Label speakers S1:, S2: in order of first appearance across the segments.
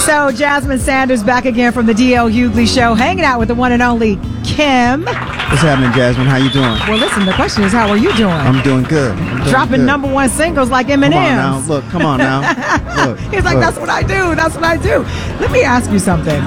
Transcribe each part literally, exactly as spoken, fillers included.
S1: So, Jasmine Sanders back again from the D L Hughley Show, hanging out with the one and only Kim.
S2: What's happening, Jasmine? How you doing?
S1: Well, listen, the question is, how are you doing?
S2: I'm doing good. I'm doing
S1: Dropping
S2: good.
S1: number one singles like Eminem.
S2: Come on now. Look, come on now. Look,
S1: He's like,
S2: look.
S1: that's what I do. That's what I do. Let me ask you something.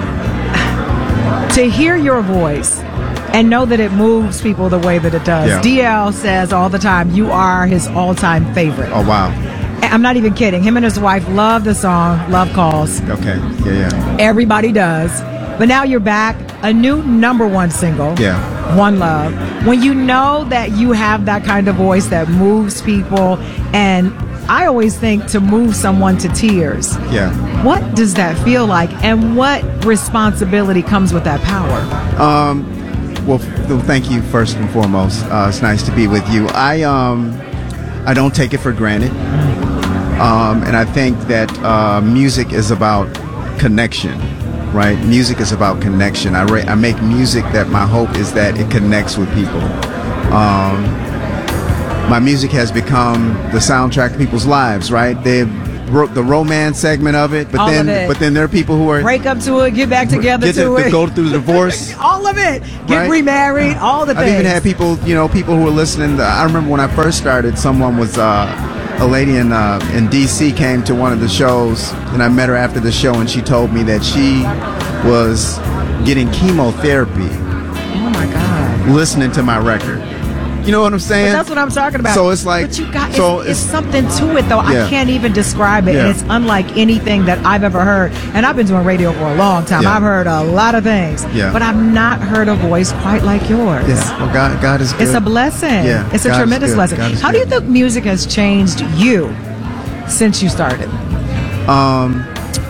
S1: To hear your voice and know that it moves people the way that it does.
S2: Yeah.
S1: D L says all the time, you are his all-time favorite.
S2: Oh, wow.
S1: I'm not even kidding. Him and his wife love the song Love Calls.
S2: Okay. Yeah, yeah.
S1: Everybody does. But now you're back, a new number one single.
S2: Yeah.
S1: One Love. When you know that you have that kind of voice that moves people, and I always think to move someone to tears.
S2: Yeah.
S1: What does that feel like, and what responsibility comes with that power?
S2: Um, well, f- thank you first and foremost. Uh, it's nice to be with you. I um, I don't take it for granted. Um, and I think that uh, music is about connection, right? Music is about connection. I, ra- I make music that my hope is that it connects with people. Um, my music has become the soundtrack of people's lives, right? They wrote the romance segment of it, but
S1: All
S2: then
S1: of it.
S2: but then there are people who are
S1: Break up to it, get back together
S2: get
S1: to,
S2: to,
S1: it.
S2: to go through the divorce.
S1: All of it. Get
S2: Right?
S1: remarried, all the
S2: I've
S1: things.
S2: even had people, you know, people who were listening. I remember when I first started, someone was, uh, a lady in uh, in D C came to one of the shows, and I met her after the show, and she told me that she was getting chemotherapy
S1: Oh, my God.
S2: listening to my record. You know what I'm saying?
S1: But that's what I'm talking about.
S2: So it's like,
S1: but you got,
S2: so
S1: it's, it's something to it, though.
S2: Yeah.
S1: I can't even describe it,
S2: Yeah.
S1: and it's unlike anything that I've ever heard. And I've been doing radio for a long time.
S2: Yeah.
S1: I've heard a lot of things,
S2: Yeah.
S1: but I've not heard a voice quite like yours.
S2: yeah. Well, God, God is good.
S1: It's a blessing.
S2: Yeah,
S1: It's a
S2: God is
S1: tremendous
S2: good.
S1: blessing.
S2: God is
S1: How do you
S2: good.
S1: think music has changed you since you started?
S2: Um,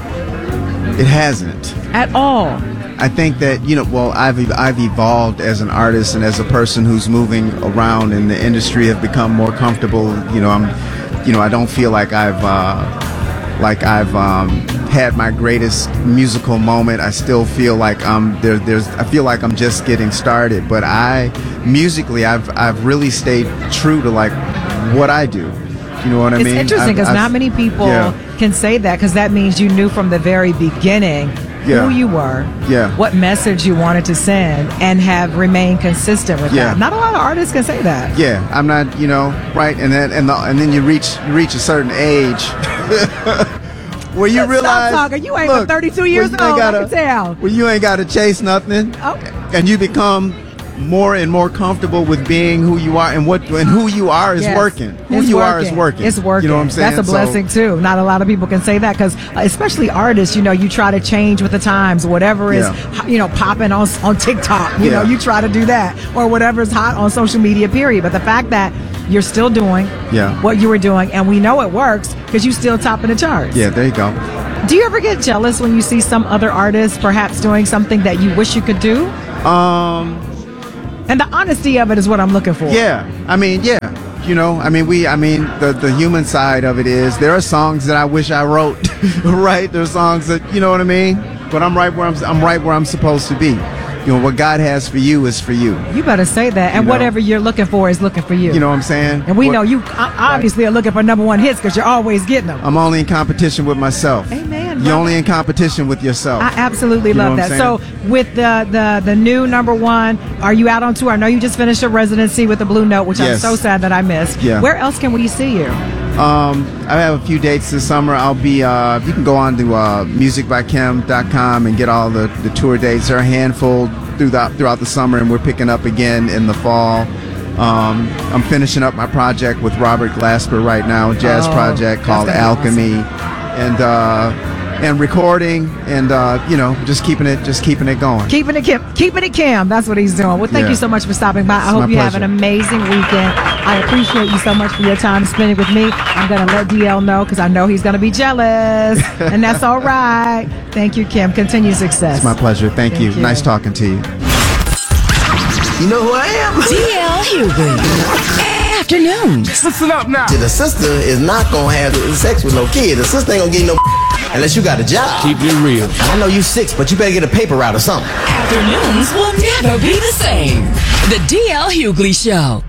S2: it hasn't.
S1: At all?
S2: I think that, you know, well, I've I've evolved as an artist and as a person who's moving around in the industry, have become more comfortable. You know, I'm, you know, I don't feel like I've uh, like I've um, had my greatest musical moment. I still feel like um there there's I feel like I'm just getting started. But I musically, I've I've really stayed true to like what I do. You know what I
S1: It's
S2: mean?
S1: interesting because
S2: I've-
S1: not
S2: I've-
S1: many people
S2: yeah.
S1: can say that, because that means you knew from the very beginning
S2: Yeah.
S1: who you were,
S2: Yeah.
S1: what message you wanted to send, and have remained consistent with
S2: Yeah.
S1: that. Not a lot of artists can say that.
S2: Yeah, I'm not, you know, right, and then and the, and then you reach you reach a certain age where you
S1: Stop
S2: realize,
S1: talking. You ain't
S2: look,
S1: but thirty-two
S2: where
S1: years
S2: you
S1: old.
S2: ain't gotta-
S1: I can tell.
S2: Where you ain't got to chase nothing,
S1: Oh.
S2: and you become more and more comfortable with being who you are, and what and who you are is
S1: Yes.
S2: working. Who
S1: It's
S2: you are is working.
S1: It's working.
S2: You know what I'm saying?
S1: That's a
S2: So-
S1: blessing too. Not a lot of people can say that, because especially artists, you know, you try to change with the times. Whatever is,
S2: Yeah.
S1: you know, popping on on TikTok, you know,
S2: Yeah.
S1: you try to do that, or whatever's hot on social media. Period. But the fact that you're still doing
S2: Yeah.
S1: what you were doing, and we know it works because you still topping the charts.
S2: Yeah, there you go.
S1: Do you ever get jealous when you see some other artists perhaps doing something that you wish you could do?
S2: Um.
S1: And the honesty of it is what I'm looking for.
S2: Yeah, I mean, yeah, you know, I mean, we, I mean, the the human side of it is there are songs that I wish I wrote, right? There's songs that, you know what I mean? But I'm right where I'm, I'm right where I'm supposed to be. You know, what God has for you is for you.
S1: You better say that. And
S2: You know.
S1: whatever you're looking for is looking for you.
S2: You know what I'm saying?
S1: And we
S2: What-
S1: know you o- obviously are looking for number one hits because you're always getting them.
S2: I'm only in competition with myself.
S1: Amen.
S2: You're
S1: Love
S2: only
S1: it.
S2: in competition with yourself.
S1: I absolutely
S2: You know
S1: love
S2: what
S1: that.
S2: I'm
S1: So
S2: saying?
S1: with the, the the new number one, are you out on tour? I know you just finished a residency with the Blue Note, which I'm
S2: Yes.
S1: so sad that I missed.
S2: Yeah.
S1: Where else can we see you?
S2: Um, I have a few dates this summer. I'll be, uh, you can go on to uh, music by kim dot com and get all the, the tour dates. There are a handful throughout, throughout the summer, and we're picking up again in the fall. Um, I'm finishing up my project with Robert Glasper right now, a jazz
S1: Oh,
S2: project
S1: that's
S2: called
S1: gonna be
S2: Alchemy. And, uh, and recording and, uh, you know, just keeping it, just keeping it going.
S1: Keeping it Kim. Keeping it Kim. That's what he's doing. Well, thank
S2: Yeah.
S1: you so much for stopping by. I
S2: It's
S1: hope
S2: my
S1: you have an
S2: pleasure.
S1: amazing weekend. I appreciate you so much for your time spending with me. I'm going to let D L know because I know he's going to be jealous. And that's all right. Thank you, Kim. Continue success.
S2: It's my pleasure. Thank,
S1: Thank
S2: you.
S1: you.
S2: Nice talking to you.
S3: You know who I am?
S4: D L Hughley. Afternoons.
S3: Listen up now. The sister is not gonna have sex with no kid. The sister ain't gonna get no unless you got a job.
S5: Keep it real.
S3: I know you six, but you better get a paper route or something.
S4: Afternoons will never be the same. The D L Hughley Show.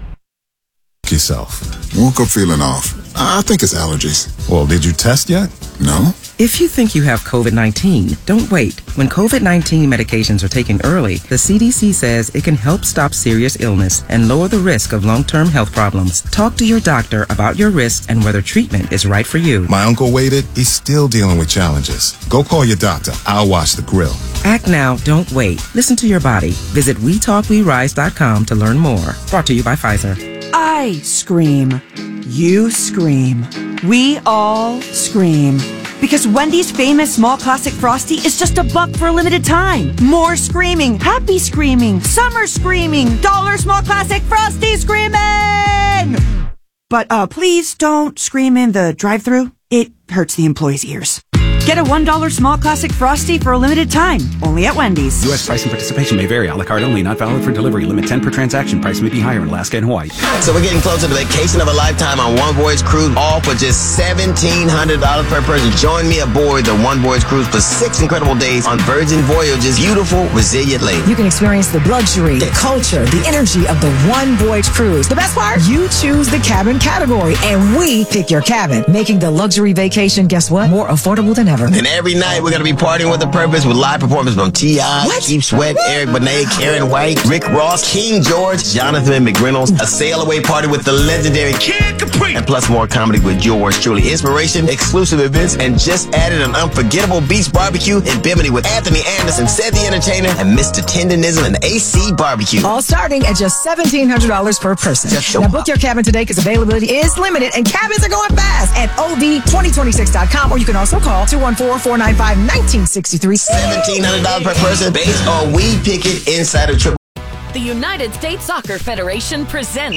S6: Yourself. Woke up feeling off. I think it's allergies.
S5: Well, did you test yet?
S6: No?
S5: If you think you have COVID nineteen, don't wait. When COVID nineteen medications are taken early, the C D C says it can help stop serious illness and lower the risk of long-term health problems. Talk to your doctor about your risks and whether treatment is right for you.
S6: My uncle waited. He's still dealing with challenges. Go call your doctor. I'll watch the grill.
S5: Act now, don't wait. Listen to your body. Visit we talk we rise dot com to learn more. Brought to you by Pfizer.
S7: I scream. You scream. We all scream. Because Wendy's famous small classic Frosty is just a buck for a limited time. More screaming, happy screaming, summer screaming, dollar small classic Frosty screaming! But uh, please don't scream in the drive-thru. It hurts the employees' ears. Get a one dollar small classic Frosty for a limited time, only at Wendy's.
S8: U S price and participation may vary. A la carte only, not valid for delivery. Limit ten per transaction. Price may be higher in Alaska and Hawaii.
S3: So we're getting closer to the vacation of a lifetime on One Voyage Cruise, all for just seventeen hundred dollars per person. Join me aboard the One Voyage Cruise for six incredible days on Virgin Voyage's beautiful, resilient lake.
S9: You can experience the luxury, the culture, the energy of the One Voyage Cruise. The best part? You choose the cabin category, and we pick your cabin, making the luxury vacation, guess what? More affordable than ever.
S3: And every night we're going to be partying with a purpose with live performances from T I, Keith Sweat, Eric Benet, Karen White, Rick Ross, King George, Jonathan McReynolds, a sail away party with the legendary Kid Capri, and plus more comedy with yours truly. Inspiration, exclusive events, and just added an unforgettable beach barbecue in Bimini with Anthony Anderson, Seth the Entertainer, and Mister Tendonism and A C Barbecue.
S9: All starting at just seventeen hundred dollars per person.
S3: Just show
S9: now
S3: up.
S9: book your cabin today because availability is limited and cabins are going fast at O V twenty twenty-six dot com, or you can also call two one four, four nine five, one nine six three.
S3: seventeen hundred dollars per person based on We Pick It inside of Triple.
S10: The United States Soccer Federation presents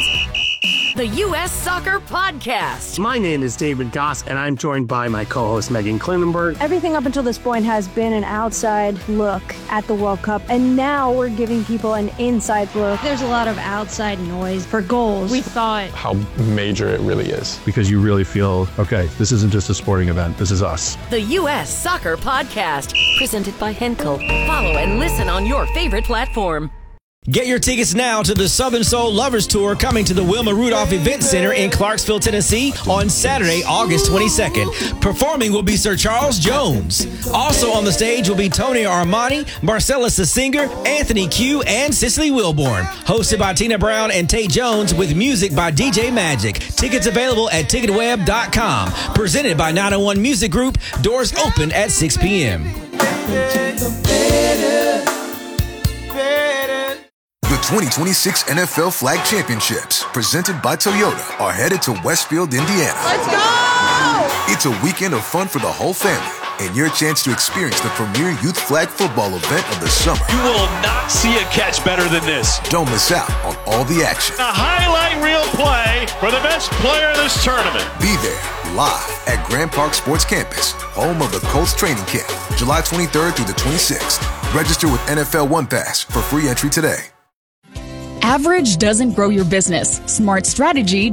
S10: the U S Soccer Podcast.
S11: My name is David Goss, and I'm joined by my co-host Megan Klinenberg.
S12: Everything up until this point has been an outside look at the World Cup, and now we're giving people an inside look.
S13: There's a lot of outside noise for goals.
S14: We thought
S15: how major it really is, because you really feel, okay, this isn't just a sporting event, this is us.
S10: The U S Soccer Podcast, presented by Henkel. Follow and listen on your favorite platform.
S16: Get your tickets now to the Southern Soul Lovers Tour coming to the Wilma Rudolph Event Center in Clarksville, Tennessee on Saturday, August twenty-second. Performing will be Sir Charles Jones. Also on the stage will be Tony Armani, Marcellus the Singer, Anthony Q, and Cicely Wilborn. Hosted by Tina Brown and Tate Jones with music by D J Magic. Tickets available at ticket web dot com. Presented by nine oh one Music Group. Doors open at six p.m.
S17: The twenty twenty-six N F L Flag Championships, presented by Toyota, are headed to Westfield, Indiana.
S18: Let's go!
S17: It's a weekend of fun for the whole family, and your chance to experience the premier youth flag football event of the summer.
S18: You will not see a catch better than this.
S17: Don't miss out on all the action.
S18: A highlight reel play for the best player in this tournament.
S17: Be there, live at Grand Park Sports Campus, home of the Colts training camp, July twenty-third through the twenty-sixth. Register with N F L One Pass for free entry today.
S19: Average doesn't grow your business. Smart strategy